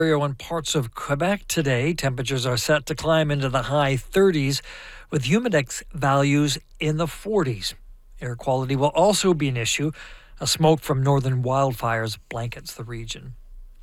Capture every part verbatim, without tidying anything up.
and parts of Quebec today. Temperatures are set to climb into the high thirties with humidex values in the forties. Air quality will also be an issue. A smoke from northern wildfires blankets the region.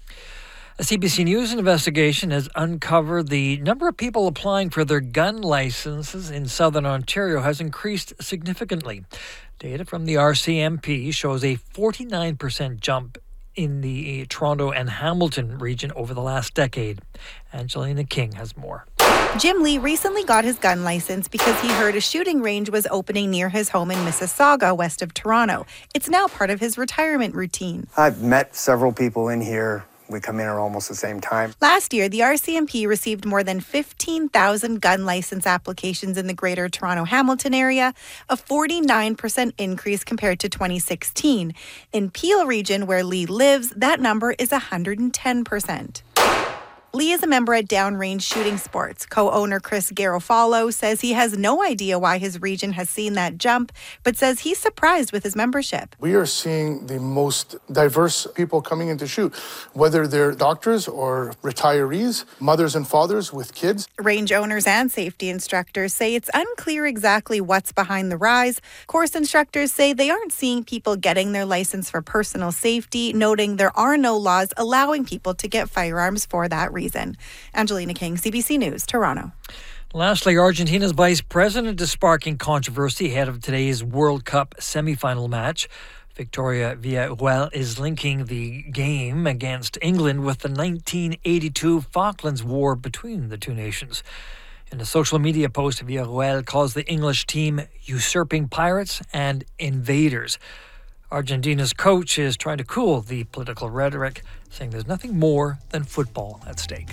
A C B C News investigation has uncovered the number of people applying for their gun licenses in southern Ontario has increased significantly. Data from the R C M P shows a forty-nine percent jump in the Toronto and Hamilton region over the last decade. Angelina King has more. Jim Lee recently got his gun license because he heard a shooting range was opening near his home in Mississauga, west of Toronto. It's now part of his retirement routine. I've met several people in here. We come in at almost the same time. Last year, the R C M P received more than fifteen thousand gun license applications in the Greater Toronto-Hamilton area, a forty-nine percent increase compared to twenty sixteen. In Peel region, where Lee lives, that number is one hundred ten percent. Lee is a member at Downrange Shooting Sports. Co-owner Chris Garofalo says he has no idea why his region has seen that jump, but says he's surprised with his membership. We are seeing the most diverse people coming in to shoot, whether they're doctors or retirees, mothers and fathers with kids. Range owners and safety instructors say it's unclear exactly what's behind the rise. Course instructors say they aren't seeing people getting their license for personal safety, noting there are no laws allowing people to get firearms for that reason. Angelina King, C B C News, Toronto. Lastly, Argentina's vice president is sparking controversy ahead of today's World Cup semi-final match. Victoria Villarreal is linking the game against England with the nineteen eighty-two Falklands War between the two nations. In a social media post, Villarreal calls the English team usurping pirates and invaders. Argentina's coach is trying to cool the political rhetoric, saying there's nothing more than football at stake.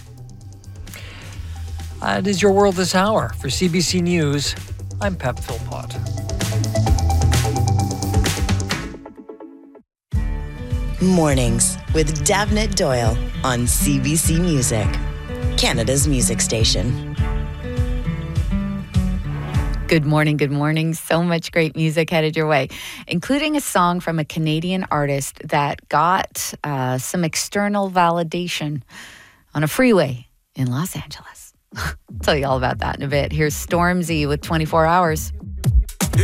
That is your world this hour. For C B C News, I'm Pep Philpott. Mornings with Davnit Doyle on C B C Music, Canada's music station. Good morning, good morning. So much great music headed your way, including a song from a Canadian artist that got uh, some external validation on a freeway in Los Angeles. I'll tell you all about that in a bit. Here's Stormzy with twenty-four hours.